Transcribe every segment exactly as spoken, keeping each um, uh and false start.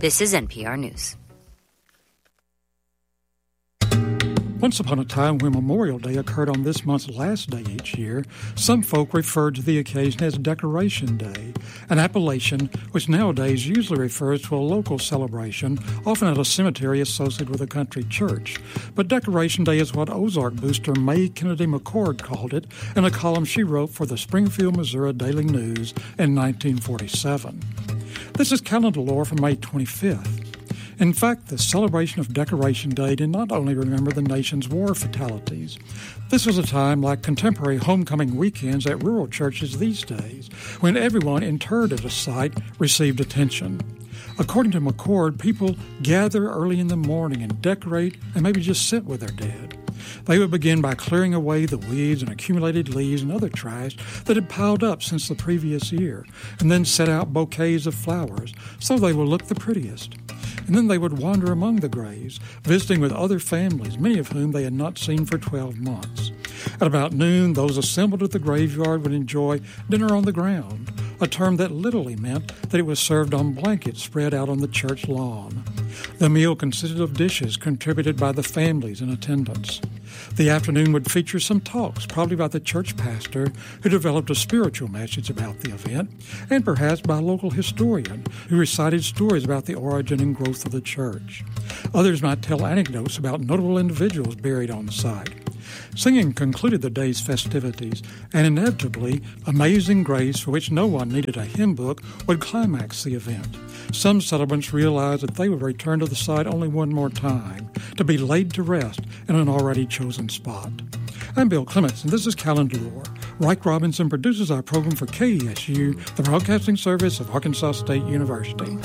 This is N P R News. Once upon a time when Memorial Day occurred on this month's last day each year, some folk referred to the occasion as Decoration Day, an appellation which nowadays usually refers to a local celebration, often at a cemetery associated with a country church. But Decoration Day is what Ozark booster May Kennedy McCord called it in a column she wrote for the Springfield, Missouri Daily News in nineteen forty-seven. This is calendar lore for May twenty-fifth. In fact, the celebration of Decoration Day did not only remember the nation's war fatalities. This was a time like contemporary homecoming weekends at rural churches these days, when everyone interred at a site received attention. According to McCord, people gather early in the morning and decorate and maybe just sit with their dead. They would begin by clearing away the weeds and accumulated leaves and other trash that had piled up since the previous year, and then set out bouquets of flowers so they would look the prettiest. And then they would wander among the graves, visiting with other families, many of whom they had not seen for twelve months. At about noon, those assembled at the graveyard would enjoy dinner on the ground, a term that literally meant that it was served on blankets spread out on the church lawn. The meal consisted of dishes contributed by the families in attendance. The afternoon would feature some talks, probably by the church pastor who developed a spiritual message about the event, and perhaps by a local historian who recited stories about the origin and growth of the church. Others might tell anecdotes about notable individuals buried on the site. Singing concluded the day's festivities, and inevitably, Amazing Grace, for which no one needed a hymn book, would climax the event. Some celebrants realized that they would return to the site only one more time, to be laid to rest in an already chosen spot. I'm Bill Clements, and this is Calendar Lore. Reich Robinson produces our program for K E S U, the broadcasting service of Arkansas State University.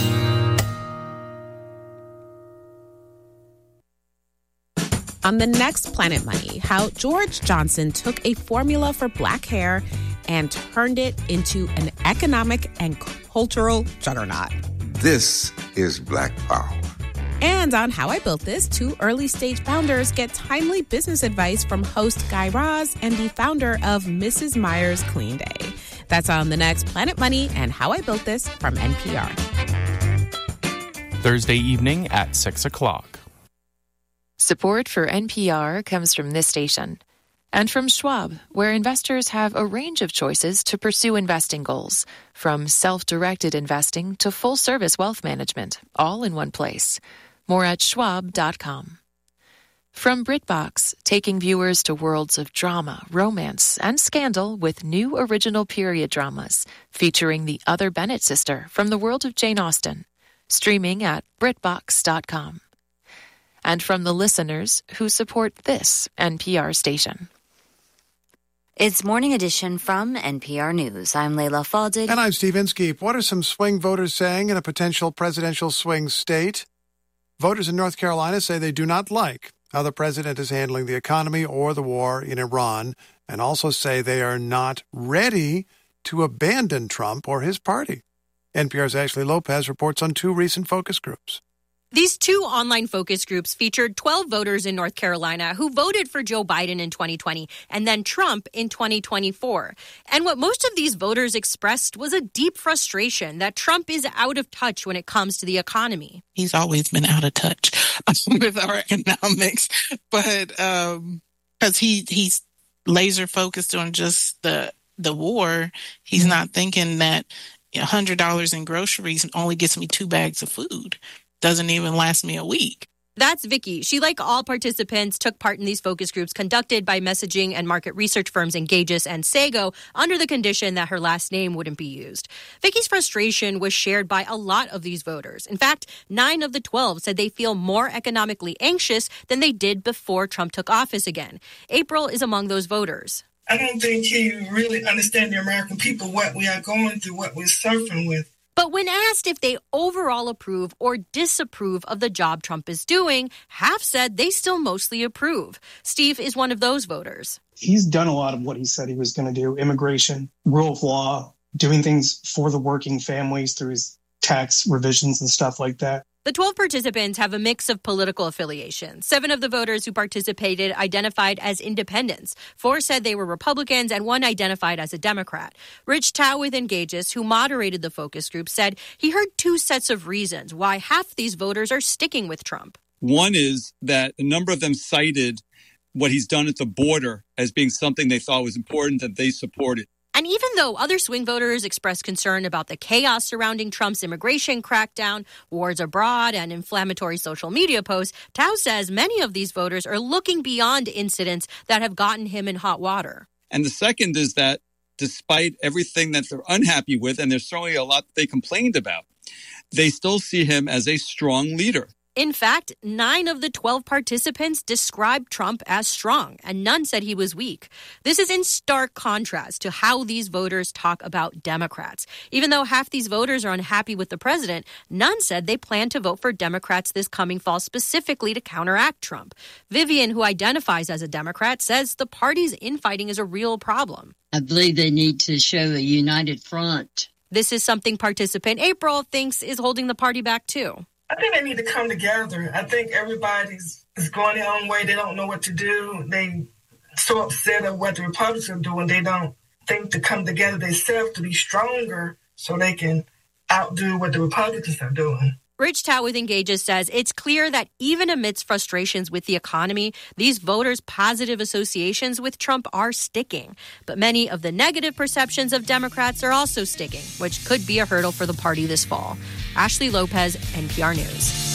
On the next Planet Money, how George Johnson took a formula for black hair and turned it into an economic and cultural juggernaut. This is Black Power. And on How I Built This, two early-stage founders get timely business advice from host Guy Raz and the founder of Missus Meyer's Clean Day. That's on the next Planet Money and How I Built This from N P R. Thursday evening at six o'clock. Support for N P R comes from this station and from Schwab, where investors have a range of choices to pursue investing goals, from self-directed investing to full-service wealth management, all in one place. More at schwab dot com. From BritBox, taking viewers to worlds of drama, romance, and scandal with new original period dramas featuring the other Bennett sister from the world of Jane Austen. Streaming at brit box dot com. And from the listeners who support this N P R station. It's Morning Edition from N P R News. I'm Layla Faldig. And I'm Steve Inskeep. What are some swing voters saying in a potential presidential swing state? Voters in North Carolina say they do not like how the president is handling the economy or the war in Iran, and also say they are not ready to abandon Trump or his party. N P R's Ashley Lopez reports on two recent focus groups. These two online focus groups featured twelve voters in North Carolina who voted for Joe Biden in twenty twenty and then Trump in twenty twenty-four. And what most of these voters expressed was a deep frustration that Trump is out of touch when it comes to the economy. He's always been out of touch with our economics, but um, because he he's laser focused on just the the war, he's mm-hmm. not thinking that one hundred dollars in groceries only gets me two bags of food. Doesn't even last me a week. That's Vicky. She, like all participants, took part in these focus groups conducted by messaging and market research firms Engages and Sago under the condition that her last name wouldn't be used. Vicky's frustration was shared by a lot of these voters. In fact, nine of the twelve said they feel more economically anxious than they did before Trump took office again. April is among those voters. I don't think he really understands the American people, what we are going through, what we're suffering with. But when asked if they overall approve or disapprove of the job Trump is doing, half said they still mostly approve. Steve is one of those voters. He's done a lot of what he said he was going to do: immigration, rule of law, doing things for the working families through his tax revisions and stuff like that. The twelve participants have a mix of political affiliations. Seven of the voters who participated identified as independents. Four said they were Republicans, and one identified as a Democrat. Rich Tao with Engages, who moderated the focus group, said he heard two sets of reasons why half these voters are sticking with Trump. One is that a number of them cited what he's done at the border as being something they thought was important that they supported. And even though other swing voters expressed concern about the chaos surrounding Trump's immigration crackdown, wars abroad, and inflammatory social media posts, Tao says many of these voters are looking beyond incidents that have gotten him in hot water. And the second is that despite everything that they're unhappy with, and there's certainly a lot they complained about, they still see him as a strong leader. In fact, nine of the twelve participants described Trump as strong, and none said he was weak. This is in stark contrast to how these voters talk about Democrats. Even though half these voters are unhappy with the president, none said they plan to vote for Democrats this coming fall specifically to counteract Trump. Vivian, who identifies as a Democrat, says the party's infighting is a real problem. I believe they need to show a united front. This is something participant April thinks is holding the party back, too. I think they need to come together. I think everybody's is going their own way. They don't know what to do. They so upset at what the Republicans are doing. They don't think to come together themselves to be stronger so they can outdo what the Republicans are doing. Rich Tao with Engages says it's clear that even amidst frustrations with the economy, these voters' positive associations with Trump are sticking. But many of the negative perceptions of Democrats are also sticking, which could be a hurdle for the party this fall. Ashley Lopez, N P R News.